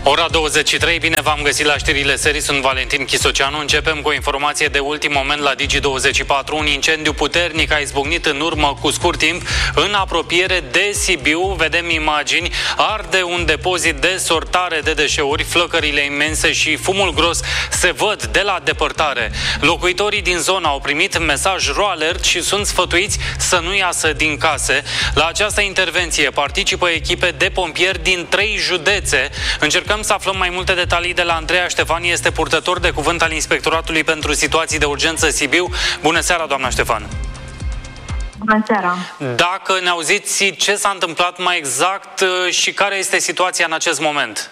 Ora 23, bine v-am găsit la știrile serii, sunt Valentin Chisoceanu. Începem cu o informație de ultim moment la Digi24. Un incendiu puternic a izbucnit în urmă cu scurt timp în apropiere de Sibiu. Vedem imagini, arde un depozit de sortare de deșeuri, flăcările imense și fumul gros se văd de la depărtare. Locuitorii din zonă au primit mesaj RoAlert și sunt sfătuiți să nu iasă din case. La această intervenție participă echipe de pompieri din 3 județe. Încercăm să aflăm mai multe detalii de la Andreea Ștefan, este purtător de cuvânt al Inspectoratului pentru Situații de Urgență Sibiu. Bună seara, doamna Ștefan! Bună seara! Dacă ne auziți, ce s-a întâmplat mai exact și care este situația în acest moment?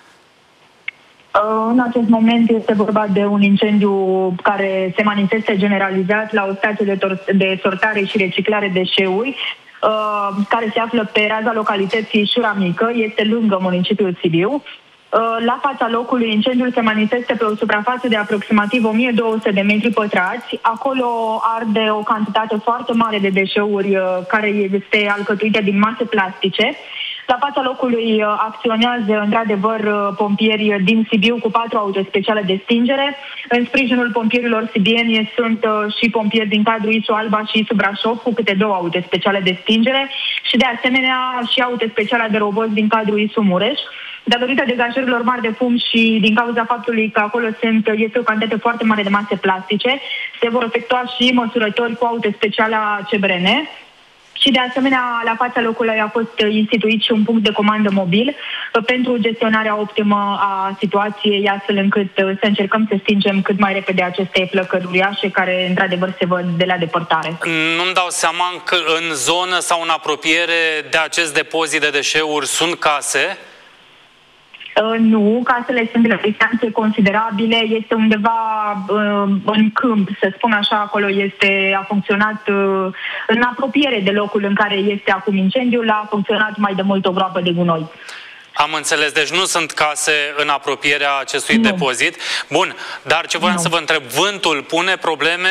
În acest moment este vorba de un incendiu care se manifestă generalizat la o stație de sortare și reciclare deșeuri, care se află pe raza localității Șura Mică, este lângă municipiul Sibiu. La fața locului, incendiul se manifestă pe o suprafață de aproximativ 1200 de metri pătrați. Acolo arde o cantitate foarte mare de deșeuri care este alcătuită din mase plastice. La fața locului acționează, într-adevăr, pompieri din Sibiu cu 4 auto speciale de stingere. În sprijinul pompierilor sibieni sunt și pompieri din cadrul ISU Alba și ISU Brașov cu câte 2 auto speciale de stingere și, de asemenea, și auto speciale de roboți din cadrul ISU Mureș. Datorită degajărilor mari de fum și din cauza faptului că acolo este o cantitate foarte mare de mase plastice, se vor efectua și măsurători cu auto speciale CBRN. Și, de asemenea, la fața locului a fost instituit și un punct de comandă mobil pentru gestionarea optimă a situației, astfel încât să încercăm să stingem cât mai repede aceste flăcări uriașe care, într-adevăr, se văd de la depărtare. Nu-mi dau seama că în zonă sau în apropiere de acest depozit de deșeuri sunt case? Nu, casele sunt la distanțe considerabile, este undeva în câmp, să spun așa, acolo a funcționat în apropiere de locul în care este acum incendiul, a funcționat mai de mult o groapă de gunoi. Am înțeles, deci nu sunt case în apropierea acestui depozit. Bun, dar ce voiam să vă întreb, vântul pune probleme?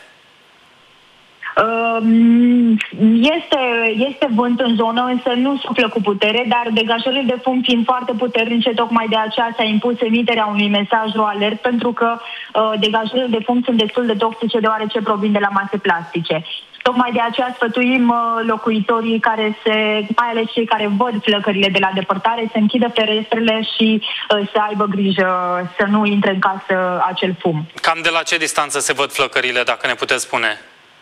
Este vânt în zonă, însă nu suflă cu putere, dar degajările de fum fiind foarte puternice, tocmai de aceea s-a impus emiterea unui mesaj RoAlert, pentru că degajările de fum sunt destul de toxice, deoarece provin de la mase plastice. Tocmai de aceea sfătuim locuitorii mai ales cei care văd flăcările de la depărtare, să închidă ferestrele și să aibă grijă să nu intre în casă acel fum. Cam de la ce distanță se văd flăcările, dacă ne puteți spune?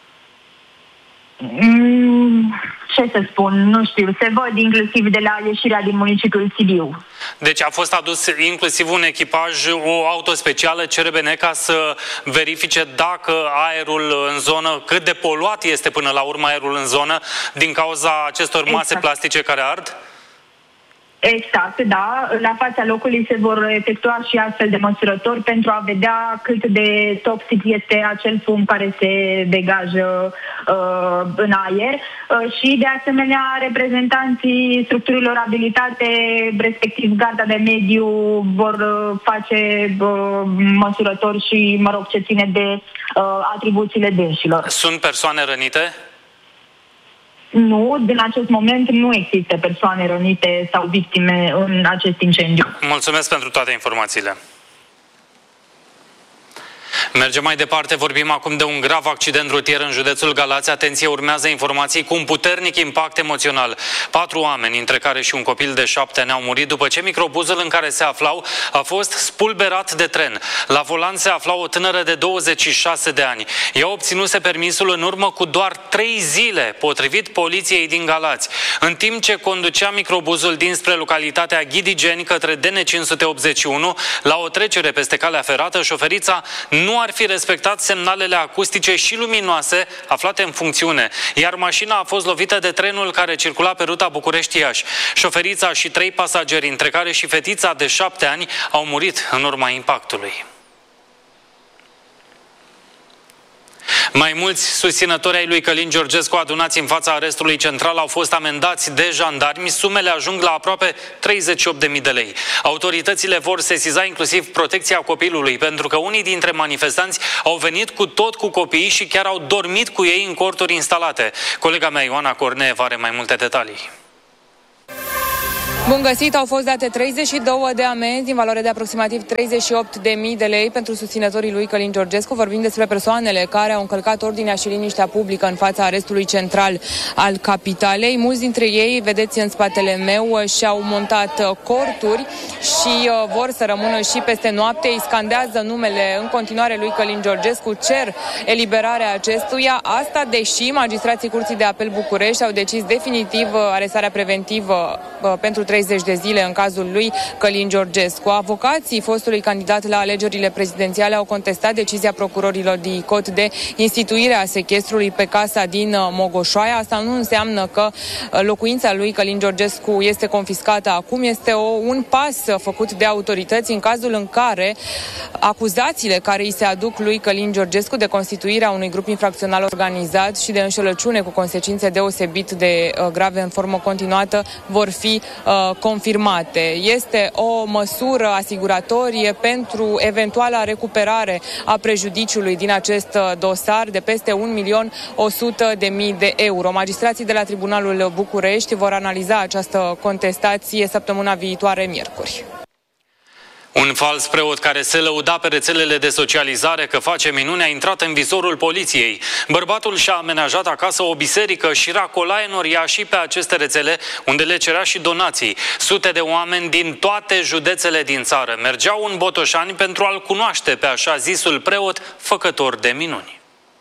Ce să spun, nu știu, se văd inclusiv de la ieșirea din municipiul Sibiu. Deci a fost adus inclusiv un echipaj, o auto specială CRBN ca să verifice dacă aerul în zonă, cât de poluat este până la urmă aerul în zonă din cauza acestor mase plastice care ard? Exact, da. La fața locului se vor efectua și astfel de măsurători pentru a vedea cât de toxic este acel fum care se degajă în aer și, de asemenea, reprezentanții structurilor abilitate, respectiv garda de mediu, vor face măsurători și, ce ține de atribuțiile dânșilor. Sunt persoane rănite? Nu, din acest moment nu există persoane rănite sau victime în acest incendiu. Mulțumesc pentru toate informațiile. Mergem mai departe, vorbim acum de un grav accident rutier în județul Galați. Atenție, urmează informații cu un puternic impact emoțional. 4 oameni, între care și un copil de 7 ani, au murit după ce microbuzul în care se aflau a fost spulberat de tren. La volan se afla o tânără de 26 de ani. Ea obținuse permisul în urmă cu doar 3 zile, potrivit poliției din Galați. În timp ce conducea microbuzul dinspre localitatea Ghidigeni către DN581, la o trecere peste calea ferată, șoferița nu ar fi respectat semnalele acustice și luminoase aflate în funcțiune, iar mașina a fost lovită de trenul care circula pe ruta București-Iași. Șoferița și 3 pasageri, între care și fetița de 7 ani, au murit în urma impactului. Mai mulți susținători ai lui Călin Georgescu adunați în fața arestului central au fost amendați de jandarmi. Sumele ajung la aproape 38.000 de lei. Autoritățile vor sesiza inclusiv protecția copilului, pentru că unii dintre manifestanți au venit cu copiii și chiar au dormit cu ei în corturi instalate. Colega mea Ioana Corneev are mai multe detalii. Bun găsit, au fost date 32 de amenzi în valoare de aproximativ 38.000 de lei pentru susținătorii lui Călin Georgescu. Vorbim despre persoanele care au încălcat ordinea și liniștea publică în fața arestului central al capitalei. Mulți dintre ei, vedeți în spatele meu, și-au montat corturi și vor să rămână și peste noapte. Îi scandează numele în continuare lui Călin Georgescu, cer eliberarea acestuia. Asta deși magistrații Curții de Apel București au decis definitiv arestarea preventivă pentru 30 de zile în cazul lui Călin Georgescu. Avocații fostului candidat la alegerile prezidențiale au contestat decizia procurorilor din ICOT de instituire a sechestrului pe casa din Mogoșoaia. Asta nu înseamnă că locuința lui Călin Georgescu este confiscată acum. Este un pas făcut de autorități în cazul în care acuzațiile care îi se aduc lui Călin Georgescu de constituirea unui grup infracțional organizat și de înșelăciune cu consecințe deosebit de grave în formă continuată vor fi confirmate. Este o măsură asiguratorie pentru eventuala recuperare a prejudiciului din acest dosar de peste 1.100.000 de euro. Magistrații de la Tribunalul București vor analiza această contestație săptămâna viitoare, miercuri. Un fals preot care se lăuda pe rețelele de socializare că face minune a intrat în vizorul poliției. Bărbatul și-a amenajat acasă o biserică și racola enoriașii pe aceste rețele, unde le cerea și donații. Sute de oameni din toate județele din țară mergeau în Botoșani pentru a-l cunoaște pe așa zisul preot făcător de minuni.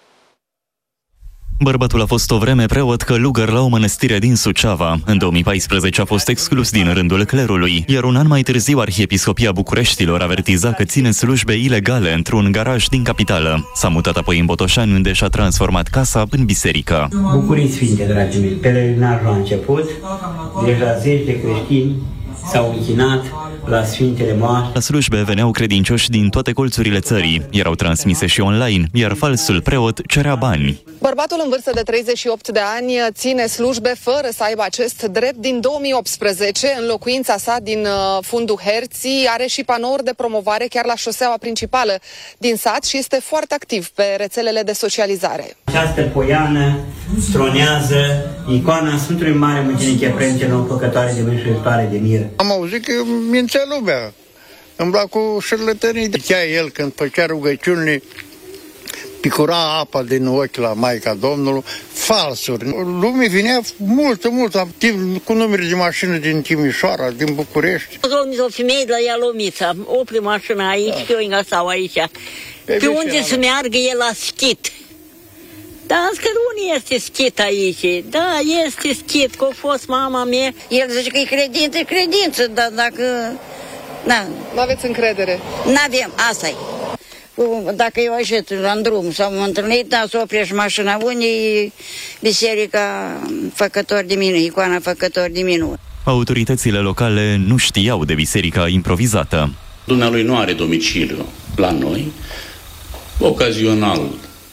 Bărbatul a fost o vreme preot călugăr la o mănăstire din Suceava. În 2014 a fost exclus din rândul clerului, iar un an mai târziu Arhiepiscopia Bucureștilor avertiza că ține slujbe ilegale într-un garaj din capitală. S-a mutat apoi în Botoșani, unde și-a transformat casa în biserică. Bucurii sfinte, dragii mei, pelerinajul a început, deja zeci de creștini s-au închinat la sfintele moaște. La slujbe veneau credincioși din toate colțurile țării, erau transmise și online, iar falsul preot cerea bani. Bărbatul în vârstă de 38 de ani ține slujbe fără să aibă acest drept din 2018. În locuința sa din fundul Herții are și panouri de promovare chiar la șoseaua principală din sat și este foarte activ pe rețelele de socializare. Această poiană stronează icoana Sfântului Mare Mucenic Efrem cel Nou, făcătoare de mâini și iertoare de miră. Am auzit că mințea lumea, îmbla cu șerlătării. Zicea el când făcea rugăciunile, picura apa din ochi la Maica Domnului, falsuri. Lumea vinea multă, cu numere de mașină din Timișoara, din București. O femeie de la Ialomița, opri mașina aici, că eu stau aici. Pe unde să meargă el la schit? Da, că nu este schit aici. Da, este schit, că a fost mama mea. El zice că e credință, dar dacă... Da. Nu aveți încredere? N-avem, asta-i. Dacă eu așet în drum sau m-am întâlnit, da, să oprești mașina, unde e biserica făcător de minuni, icoana făcător de minuni. Autoritățile locale nu știau de biserica improvizată. Dumnealui nu are domiciliu la noi, ocazional.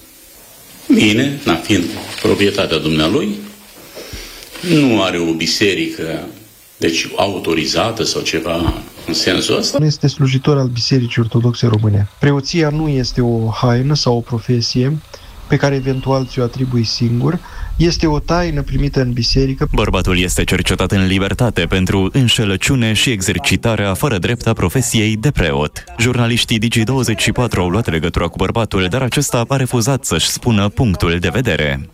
Mine, fiind proprietatea dumnealui, nu are o biserică, deci autorizată sau ceva în sensul ăsta. Nu este slujitor al Bisericii Ortodoxe Române. Preoția nu este o haină sau o profesie pe care eventual ți-o atribui singur. Este o taină primită în biserică. Bărbatul este cercetat în libertate pentru înșelăciune și exercitarea fără drept a profesiei de preot. Jurnaliștii Digi24 au luat legătura cu bărbatul, dar acesta a refuzat să-și spună punctul de vedere.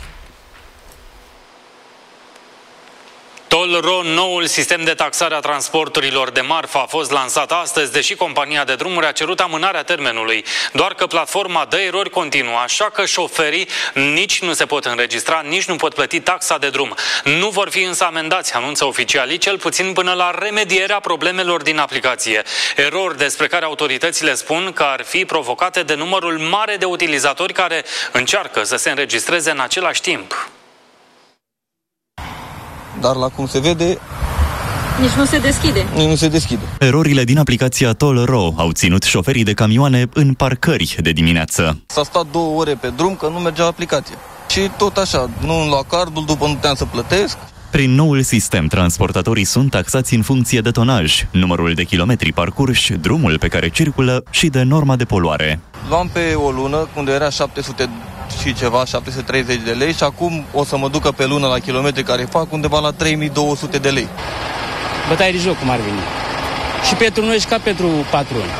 Toll-Ro, noul sistem de taxare a transporturilor de marfă, a fost lansat astăzi, deși compania de drumuri a cerut amânarea termenului. Doar că platforma dă erori continuă, așa că șoferii nici nu se pot înregistra, nici nu pot plăti taxa de drum. Nu vor fi însă amendați, anunță oficialii, cel puțin până la remedierea problemelor din aplicație. Erori despre care autoritățile spun că ar fi provocate de numărul mare de utilizatori care încearcă să se înregistreze în același timp. Dar la cum se vede... Nici nu se deschide. Erorile din aplicația Toll-Ro au ținut șoferii de camioane în parcări de dimineață. S-a stat 2 ore pe drum că nu mergea aplicația. Și tot așa, nu îmi lua cardul, după nu puteam să plătesc. Prin noul sistem, transportatorii sunt taxați în funcție de tonaj, numărul de kilometri parcurși, drumul pe care circulă și de norma de poluare. Luam pe o lună, unde era 700 și ceva, 730 de lei și acum o să mă ducă pe lună la kilometri care fac undeva la 3200 de lei. bătaie de joc, cum ar veni. Și pentru noi și ca pentru patron.